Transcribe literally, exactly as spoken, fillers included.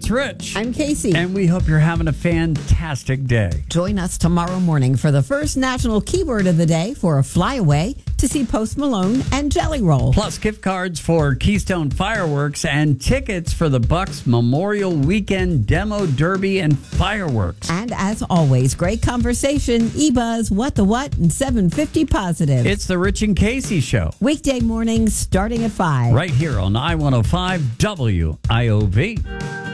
It's Rich. I'm Casey. And we hope you're having a fantastic day. Join us tomorrow morning for the first national keyword of the day for a flyaway to see Post Malone and Jelly Roll. Plus gift cards for Keystone Fireworks and tickets for the Bucks Memorial Weekend Demo Derby and Fireworks. And as always, great conversation, E-Buzz, What the What, and seven fifty Positive. It's the Rich and Casey Show. Weekday mornings starting at five. Right here on I one oh five W I O V.